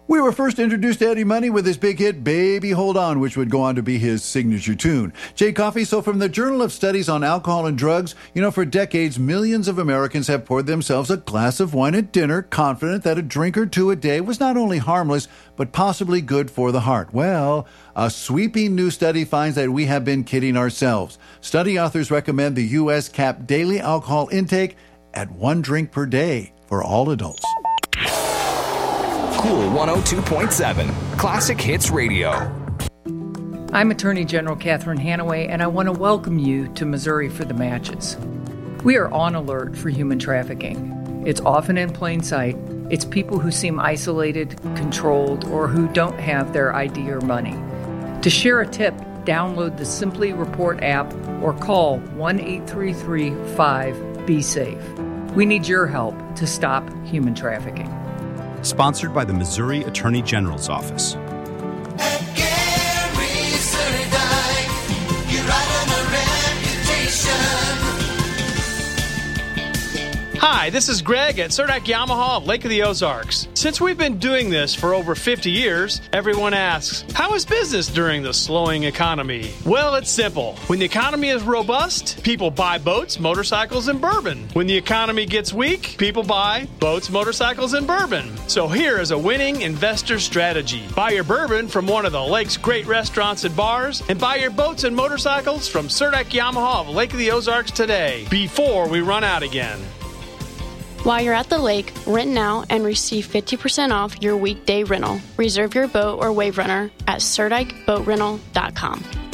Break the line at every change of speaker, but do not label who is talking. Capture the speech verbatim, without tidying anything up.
We were first introduced to Eddie Money with his big hit, Baby Hold On, which would go on to be his signature tune. Jay Coffey, so from the Journal of Studies on Alcohol and Drugs, you know, for decades, millions of Americans have poured themselves a glass of wine at dinner, confident that a drink or two a day was not only harmless, but possibly good for the heart. Well, a sweeping new study finds that we have been kidding ourselves. Study authors recommend the U S cap daily alcohol intake at one drink per day for all adults.
Cool one oh two point seven, Classic Hits Radio.
I'm Attorney General Catherine Hanaway, and I want to welcome you to Missouri for the Matches. We are on alert for human trafficking. It's often in plain sight. It's people who seem isolated, controlled, or who don't have their I D or money. To share a tip, download the Simply Report app or call one eight three three five be safe. We need your help to stop human trafficking.
Sponsored by the Missouri Attorney General's Office.
At Gary Surdike, you're right on a reputation.
Hi, this is Greg at Surdike Yamaha of Lake of the Ozarks. Since we've been doing this for over fifty years, everyone asks, how is business during the slowing economy? Well, it's simple. When the economy is robust, people buy boats, motorcycles, and bourbon. When the economy gets weak, people buy boats, motorcycles, and bourbon. So here is a winning investor strategy. Buy your bourbon from one of the lake's great restaurants and bars, and buy your boats and motorcycles from Surdike Yamaha of Lake of the Ozarks today, before we run out again.
While you're at the lake, rent now and receive fifty percent off your weekday rental. Reserve your boat or wave runner at Surdike Boat Rental dot com.